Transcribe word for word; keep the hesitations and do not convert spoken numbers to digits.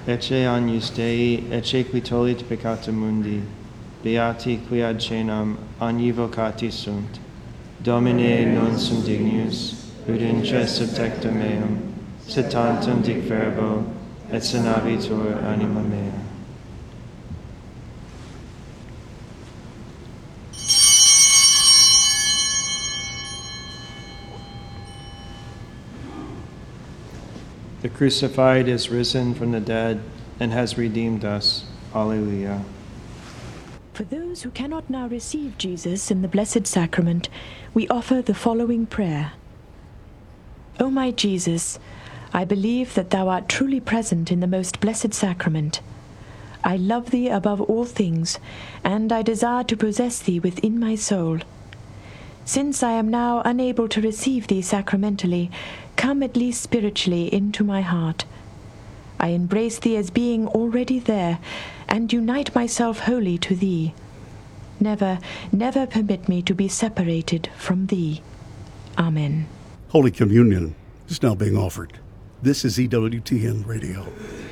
ecce agnus Dei, ecce qui tollit peccata mundi, beati qui ad cenam agnivocati sunt. Domine non sum dignus, ut intra subtectum meum, sed tantum dic verbo, et sanavitur anima mea. The crucified is risen from the dead and has redeemed us. Alleluia. For those who cannot now receive Jesus in the Blessed Sacrament, we offer the following prayer. O my Jesus, I believe that thou art truly present in the most blessed sacrament. I love thee above all things, and I desire to possess thee within my soul. Since I am now unable to receive thee sacramentally, come at least spiritually into my heart. I embrace thee as being already there, and unite myself wholly to thee. Never, never permit me to be separated from thee. Amen. Holy Communion is now being offered. This is E W T N Radio.